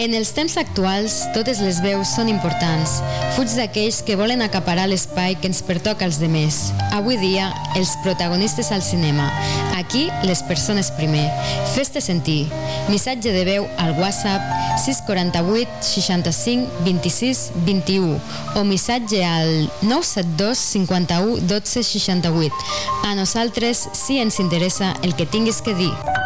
En els temps actuals, totes les veus són importants. Fuig d'aquells que volen acaparar l'espai que ens pertoca als demés. Avui dia, els protagonistes al cinema. Aquí, les persones primer. Fes-te sentir. Missatge de veu al WhatsApp 648 65 26 21 o missatge al 972 51 12 68. A nosaltres sí ens interessa el que tinguis que dir.